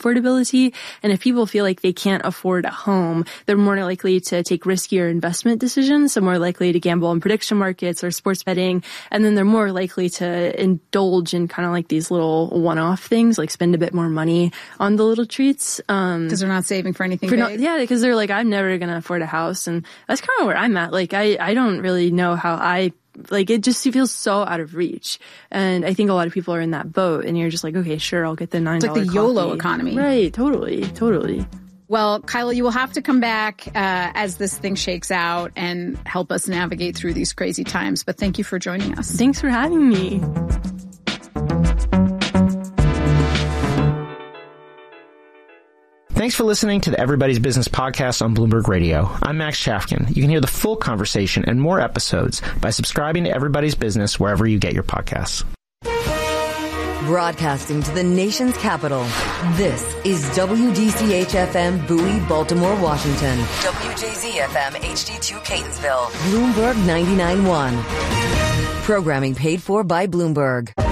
affordability. And if people feel like they can't afford a home, they're more likely to take riskier investment decisions. So more likely to gamble on prediction markets or sports betting. And then they're more likely to indulge in kind of like these little one-off things, like spend a bit more money on the little treats. Because they're not saving for anything big. Yeah, because they're like, I'm never going to afford a house. And that's kind of where I'm at. Like, I don't really know how it just feels so out of reach. And I think a lot of people are in that boat, and you're just like, okay, sure, I'll get the $9 It's like the coffee. YOLO economy. Right, totally. Well, Kyla, you will have to come back as this thing shakes out and help us navigate through these crazy times. But thank you for joining us. Thanks for having me. Thanks for listening to the Everybody's Business podcast on Bloomberg Radio. I'm Max Chafkin. You can hear the full conversation and more episodes by subscribing to Everybody's Business wherever you get your podcasts. Broadcasting to the nation's capital, this is WDCH-FM Bowie, Baltimore, Washington. WJZ-FM HD2 Catonsville. Bloomberg 99.1. Programming paid for by Bloomberg.